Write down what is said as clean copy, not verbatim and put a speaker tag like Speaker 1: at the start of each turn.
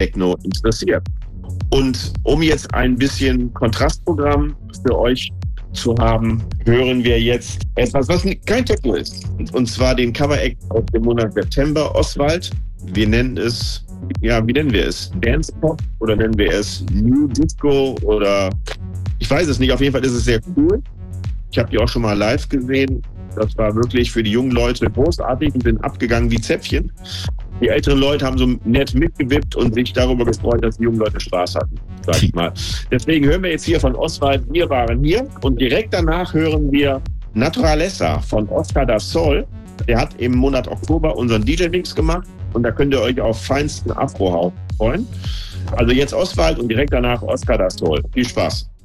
Speaker 1: Techno interessiert. Und um jetzt ein bisschen Kontrastprogramm für euch zu haben, hören wir jetzt etwas, was kein Techno ist. Und zwar den Cover-Act aus dem Monat September, Oswald. Wir nennen es, wie nennen wir es? Dance Pop oder nennen wir es New Disco oder ich weiß es nicht. Auf jeden Fall ist es sehr cool. Ich habe die auch schon mal live gesehen. Das war wirklich für die jungen Leute großartig und sind abgegangen wie Zäpfchen. Die älteren Leute haben so nett mitgewippt und sich darüber gefreut, dass die jungen Leute Spaß hatten, sag ich mal. Deswegen hören wir jetzt hier von Oswald, wir waren hier. Und direkt danach hören wir Naturaleza von Oscar da Sol. Der hat im Monat Oktober unseren DJ-Mix gemacht und da könnt ihr euch auf feinsten Afro-House freuen. Also jetzt Oswald und direkt danach Oscar da Sol. Viel Spaß.